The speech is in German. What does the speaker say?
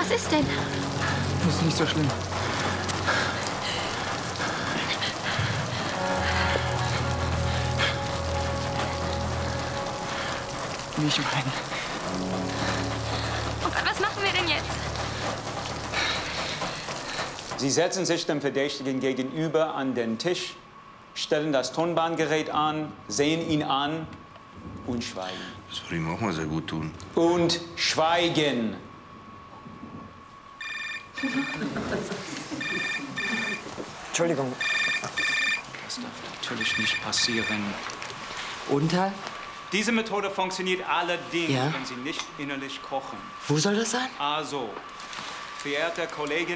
Was ist denn? Das ist nicht so schlimm. Nicht weinen. Oh Gott, was machen wir denn jetzt? Sie setzen sich dem Verdächtigen gegenüber an den Tisch, stellen das Tonbandgerät an, sehen ihn an und schweigen. Das würde ihm auch mal sehr gut tun. Und schweigen. Entschuldigung. Das darf natürlich nicht passieren. Unterl? Diese Methode funktioniert allerdings, Ja? wenn Sie nicht innerlich kochen. Wo soll das sein? Also, verehrter Kollege,